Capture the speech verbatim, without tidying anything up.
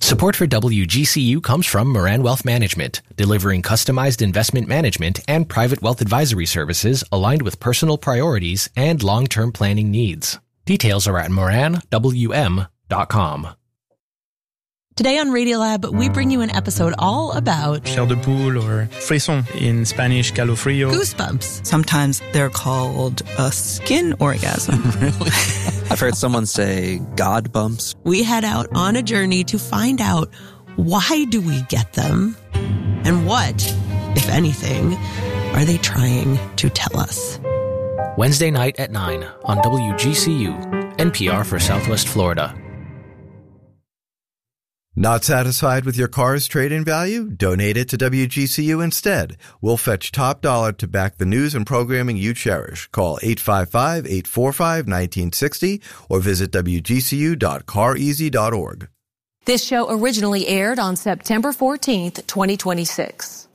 Support for W G C U comes from Moran Wealth Management, delivering customized investment management and private wealth advisory services aligned with personal priorities and long-term planning needs. Details are at moran w m dot com. Today on Radiolab, we bring you an episode all about chair de poule, or frisson in Spanish, calofrío. Goosebumps. Sometimes they're called a skin orgasm. Really? I've heard someone say God bumps. We head out on a journey to find out, why do we get them? And what, if anything, are they trying to tell us? Wednesday night at nine on W G C U, N P R for Southwest Florida. Not satisfied with your car's trade-in value? Donate it to W G C U instead. We'll fetch top dollar to back the news and programming you cherish. Call eight five five, eight four five, one nine six zero or visit w g c u dot car easy dot org. This show originally aired on September fourteenth, twenty twenty-six.